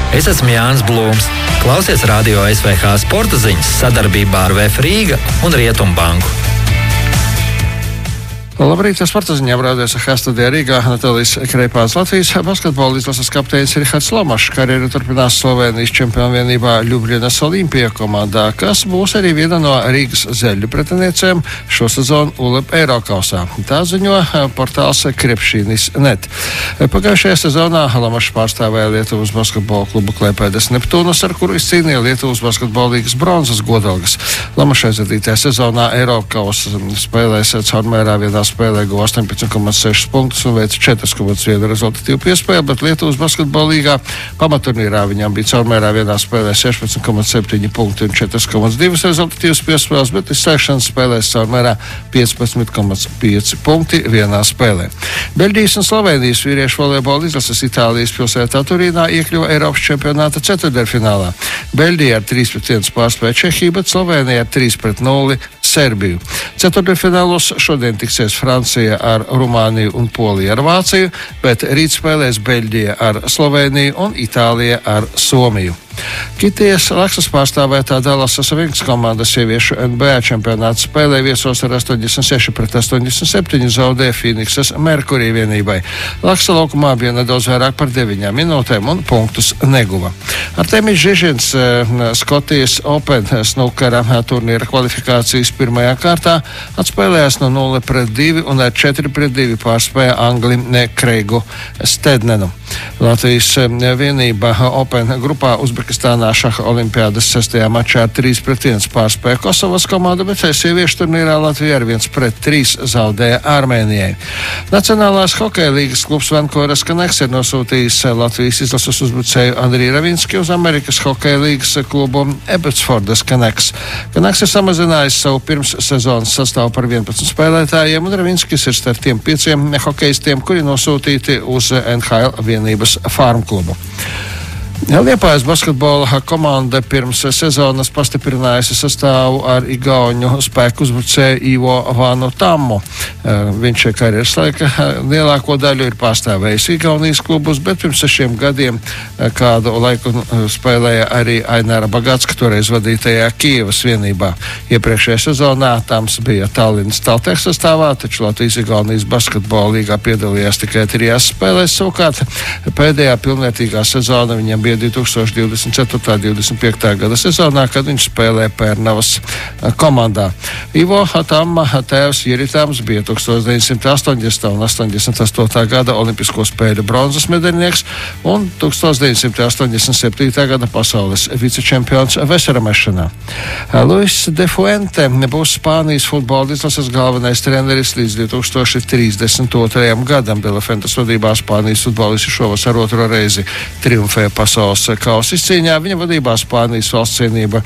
Es esmu Jānis Blūms. Klausies Radio SVH sporta ziņas sadarbībā ar VF Rīga un Rietumbanku. Labrīt, sporta ziņā braudies ar studijā Rīgā Natālijas Kreipāns. Latvijas basketbola izlases kapteinis Rihards Lomašs karjeru turpinās Slovēnijas čempionu vienībā Ļubljanas Olimpija komandā, kas būs arī viena no Rīgas zeļu pretiniecēm šo sezonu ULEP Eirokausā. Tā ziņo portāls Krepšinis.net. Pagājušajā sezonā Lomašs pārstāvēja Lietuvas basketbola klubu Klaipēdas Neptūnus, ar kuru izcīnīja Lietuvas basketbola līgas bronzas godalgas. Lomašs aizvadītajā sezonā Eirokausā spēlēs caurmērā vienā spēlē guva 18,6 punktus un veica 4,1 rezultatīvu piespēli, bet Lietuvas basketbola līgā pamaturnīrā viņam bija caurmērā vienā spēlē 16,7 punkti un 4,2 rezultatīvas piespēles, bet izslēgšanas spēlēs caurmērā 15,5 punkti vienā spēlē. Beļģijas un Slovēnijas vīriešu volejbola izlases Itālijas pilsētā Turīnā iekļuva Eiropas čempionāta ceturtdaļfinālā. Beļģija ar 3-1 pārspēja Čehiju, bet Slovēnija ar 3-0 Serbiju. Ceturtdaļfinālos šodien tiksies Francija ar Rumāniju un Poliju ar Vāciju, bet rīt spēlēs Beļģija ar Slovēniju un Itālija ar Somiju. Kitijas Laksas pārstāvētā Dallasas Wings komanda sieviešu NBA čempionāta spēlē viesos ar 86-87 zaudēja Phoenixas Mercury vienībai. Laksa laukumā bija nedaudz vairāk par 9 minūtēm un punktus neguva. Artemis Žižins Skotijas Open snukera turnīra kvalifikācijas pirmajā kārtā atspēlējās no 0-2 un ar 4-2 pārspēja Angli Kreigu Stednenu. Latvijas vienība Open grupā Uzbekistānā šaha olimpiādas 6. mačā 3-1 pārspēja Kosovas komandu, bet sieviešu turnīrā Latvija ar 1-3 zaudēja Armēnijai. Nacionālās hokeja līgas klubs Vancouveras Canucks ir nosūtījis Latvijas izlases uzbrucēju Andriju Ravinski uz Amerikas hokeja līgas klubu Abbotsfordas Canucks. Canucks ir samazinājis savu pirms sezonas sastāvu par 11 spēlētājiem, un Ravinskis ir starp tiem 5 hokejistiem, kuri nosūtīti uz NHL vienības farm klubu. Liepājas basketbola komanda pirms sezonas pastiprinājusi sastāvu ar igauņu spēku uzbrucēju Ivo Vanu Tammu. Viņš karjeras laika lielāko daļu ir pārstāvējis Igaunijas klubus, bet pirms 6 gadiem kādu laiku spēlēja arī Aināra Bagātska, toreiz vadītajā Kijevas vienībā. Iepriekšējā sezonā Tams bija Tallinas Taltech sastāvā, taču Latvijas Igaunijas basketbola līgā piedalījās tikai 3 spēlēs. Savukārt pēdējā pilnvērtīgā sezona viņam bija 2024.-25. gada sezonā, kad viņš spēlē Pērnavas komandā. Ivo Tamma tēvs Jiritāms bija 1980. un 88. gada Olimpisko spēļu bronzas medaļnieks un 1987. gada pasaules vicečempions veseramešanā. Luis de Fuente būs Spānijas futbola izlases galvenais treneris līdz 2032. gadam. De la Fuentes vadībā Spānijas futbolisti šovasar otro reizi triumfēja pasaules kausa izcīņā. Viņa vadībā Spānijas valsts cienība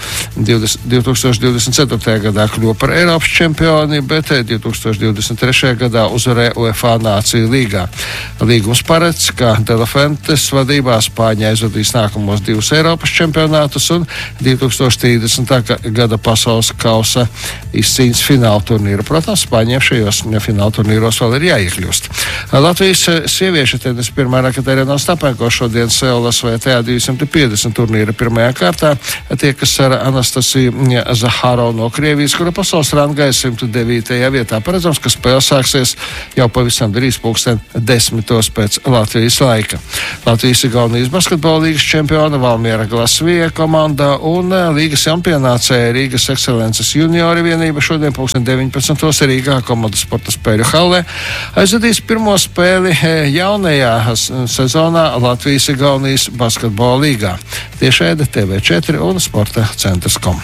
2024. gadā kļuva par Eiropas čempioni, bet 2023. gadā uzvarēja UEFA Nāciju līgā. Līgums paredz, ka De La Fuentes vadībā Spāņa aizvadīs nākamos 2 Eiropas čempionātus un 2030. gada pasaules kausa izcīņas fināla turnīru. Protams, Spāņiem šajos fināla turnīros vēl ir jāiekļūst. Latvijas sieviešu tenis pirmā raketē Renāta Stapenko šodien Seulas VTA 250 turnīra pirmajā kārtā tiekas ar Anastasiju Zaharovu no Krievijas, kura pasaules rangā ir 109. vietā. Paredzams, ka spēle sāksies jau pavisam drīz 10:00 pēc Latvijas laika. Latvijas Igaunijas basketbola līgas čempiona Valmiera Glasvija komanda un līgas čempionācē Rīgas Ekscelences juniori vienība šodien 19:00 Rīgā komandas sporta spēļu hallē aizvadīs pirmo spēli jaunajā sezonā Latvijas Igaunijas basketbola līgā. Tiešraide TV4 un Sporta centrs.com.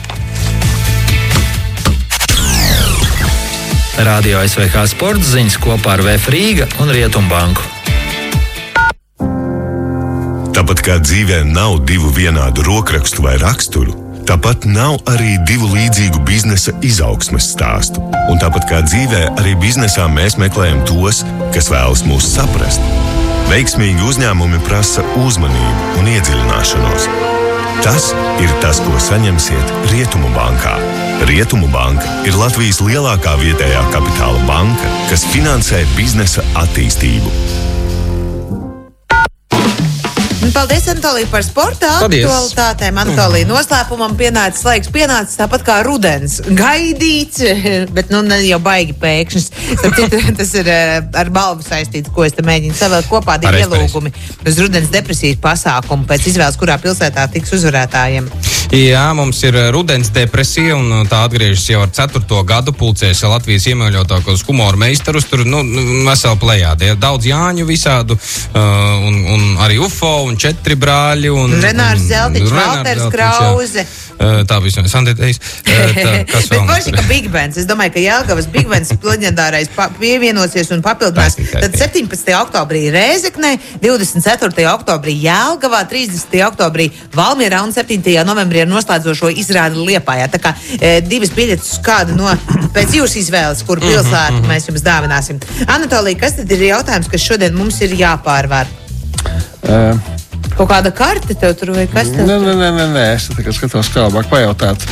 Radio SVH sporta ziņas kopā ar VF Rīga un Rietumbanku. Tāpat kā dzīvē nav 2 vienādu rokrakstu vai raksturu, tāpat nav arī 2 līdzīgu biznesa izaugsmes stāstu. Un tāpat kā dzīvē, arī biznesā mēs meklējam tos, kas vēlas mūs saprast. Veiksmīgi uzņēmumi prasa uzmanību un iedziļināšanos. Tas ir tas, ko saņemsiet Rietumu bankā. Rietumu banka ir Latvijas lielākā vietējā kapitāla banka, kas finansē biznesa attīstību. Paldies, Anatolija, par sporta aktualitātēm. Anatolija, noslēpumam pienācis tāpat kā rudens. Gaidīts, bet ne jau baigi pēkšņs. Tas ir ar balvu saistīts, ko es te mēģinu savēlt kopā, 2 ielūgumi uz rudens depresijas pasākumu pēc izvēles, kurā pilsētā tiks uzvarētājiem. Jā, mums ir rudens depresija, un tā atgriežas jau ar 4. gadu, pulcēs Latvijas iemīļotākos humoru meistarus, tur, vesela plejāde. Daudz Jāņu visādu, un arī UFO, un 4 brāļi, un Renārs Zeltiņš, Valters Krauze. Tā visam sandētējis. Bet forši, ka Big Bands, es domāju, ka Jelgavas Big Bands leģendārais pievienosies un papildinās. Tad 17. oktobrī Rēzeknē, 24. oktobrī Jelgavā, 30. oktobrī Valmierā un 7. novembrī ar noslēdzošo izrādi Liepājā. Tā kā 2 biļetes kādu no pēc jūsu izvēles, kur pilsētu mēs jums dāvināsim. Anatolija, kas tad ir jautājums, kas šodien mums ir jāpārvar? Kaut kāda karte tev tur vai kas tev? Nē, es tikai skatos, kā labāk pajautāt.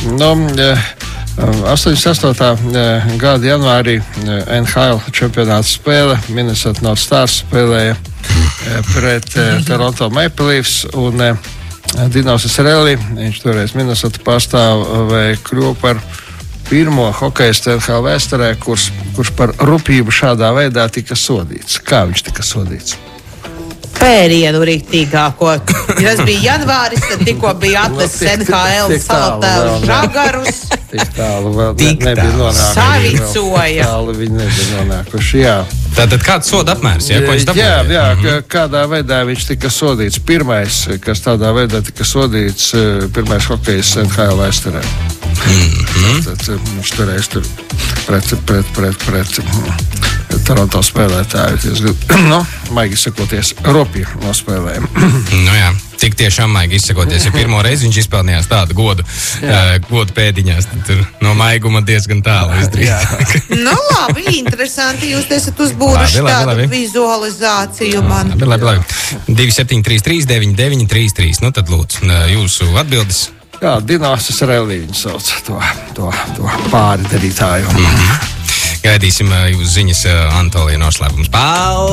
88. gada janvārī NHL čempionāta spēle Minnesota North Stars spēlēja pret Toronto Maple Leafs un Dinos Sarelli, viņš toreiz Minnesota pārstāvēja, kļuva par pirmo hokejistu NHL vēsturē, kurš par rupību šādā veidā tika sodīts. Kā viņš tika sodīts? Pērienu rīktīgāko. Ja tas bija janvāris, tad tikko bija atnesis NHL salatēlu žagarus. Tik tālu vēl nebija nonākuši. Savicoja. Tik tālu viņi nebija nonākuši, jā. Tātad kāds soda apmērs, ja? Ko viņš dabūja? Jā, kādā veidā viņš tika sodīts. Pirmais, kas tādā veidā tika sodīts, pirmais hokejs NHL vēsturē. Tad viņš toreiz tur pret Toronto spēlētāju. Maigi izsakoties, ropi nospēlēja. Jā, tik tiešām maigi izsakoties. Ja pirmo reizi viņš izpelnījās tādu godu pēdiņās, tad tur no maiguma diezgan tālu izdarīt. Labi, interesanti. Jūs esat uzbūruši tādu vizualizāciju man. Labi. 2733 9933. Tad lūdzu, jūsu atbildes. Jā, Dinos Sarelli viņu sauc to pāri darītāju. Gaidīsim jūs ziņas, Anatolija, noslēpums. Paldies!